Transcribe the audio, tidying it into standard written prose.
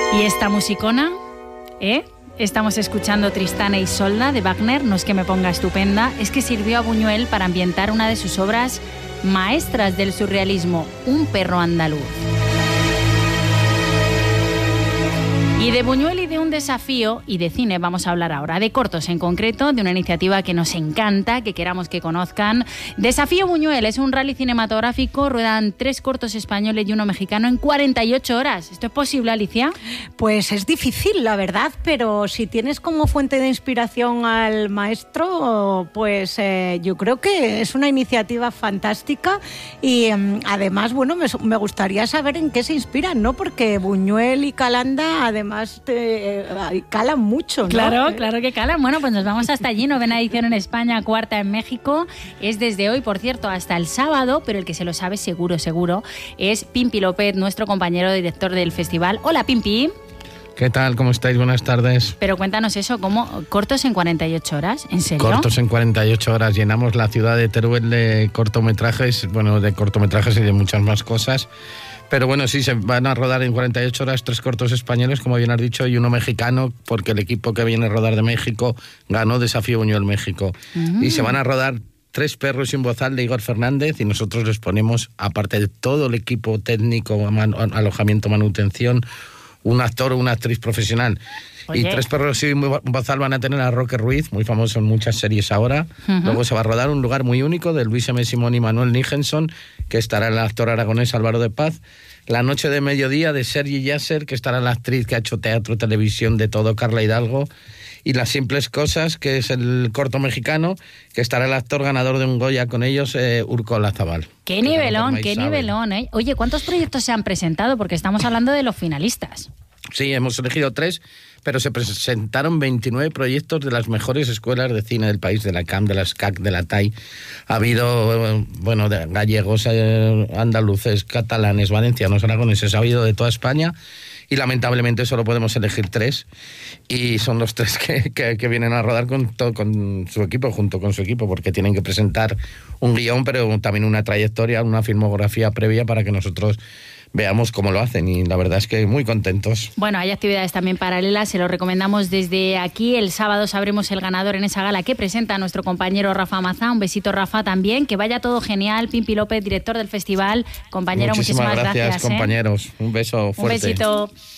¿Y esta musicona? Estamos escuchando Tristana e Isolda de Wagner, no es que me ponga estupenda, es que sirvió a Buñuel para ambientar una de sus obras maestras del surrealismo, Un perro andaluz. Y de Buñuel y de un desafío, y de cine vamos a hablar ahora, de cortos en concreto, de una iniciativa que nos encanta, que queramos que conozcan. Desafío Buñuel es un rally cinematográfico, ruedan 3 cortos españoles y 1 mexicano en 48 horas. ¿Esto es posible, Alicia? Pues es difícil, la verdad, pero si tienes como fuente de inspiración al maestro, pues yo creo que es una iniciativa fantástica y además, bueno, me gustaría saber en qué se inspiran, ¿no? Porque Buñuel y Calanda, además, calan mucho, ¿no? Claro que calan. Bueno, pues nos vamos hasta allí, 9ª edición en España, 4ª en México. Es desde hoy, por cierto, hasta el sábado, pero el que se lo sabe seguro, es Pimpi López, nuestro compañero director del festival. Hola, Pimpi. ¿Qué tal? ¿Cómo estáis? Buenas tardes. Pero cuéntanos eso, ¿cómo cortos en 48 horas? ¿En serio? Cortos en 48 horas. Llenamos la ciudad de Teruel de cortometrajes, y de muchas más cosas. Pero bueno, sí, se van a rodar en 48 horas 3 cortos españoles, como bien has dicho, y 1 mexicano, porque el equipo que viene a rodar de México ganó Desafío Buñuel México. Y se van a rodar 3 perros y un bozal de Igor Fernández, y nosotros les ponemos, aparte de todo el equipo técnico, alojamiento, manutención, un actor o una actriz profesional. Oye. Y 3 perros y un bozal van a tener a Roque Ruiz, muy famoso en muchas series ahora. Luego se va a rodar Un lugar muy único de Luis M. Simón y Manuel Nichenson, que estará el actor aragonés Álvaro de Paz. La noche de mediodía de Sergi Yasser, que estará la actriz que ha hecho teatro, televisión, de todo, Carla Hidalgo. Y Las simples cosas, que es el corto mexicano, que estará el actor ganador de un Goya con ellos, Urco Lazabal. ¡Qué nivelón, qué nivelón! Oye, ¿cuántos proyectos se han presentado? Porque estamos hablando de los finalistas. Sí, hemos elegido 3, pero se presentaron 29 proyectos de las mejores escuelas de cine del país, de la CAM, de la SCAC, de la TAI. Ha habido, de gallegos, andaluces, catalanes, valencianos, aragoneses, ha habido de toda España. Y lamentablemente solo podemos elegir 3, y son los 3 que vienen a rodar con su equipo, junto con su equipo, porque tienen que presentar un guión, pero también una trayectoria, una filmografía previa para que nosotros veamos cómo lo hacen, y la verdad es que muy contentos. Bueno, hay actividades también paralelas, se lo recomendamos desde aquí. El sábado sabremos el ganador en esa gala que presenta nuestro compañero Rafa Mazá. Un besito, Rafa, también, que vaya todo genial. Pimpi López, director del festival. Compañero, muchísimas gracias, compañeros. Un beso fuerte. Un besito.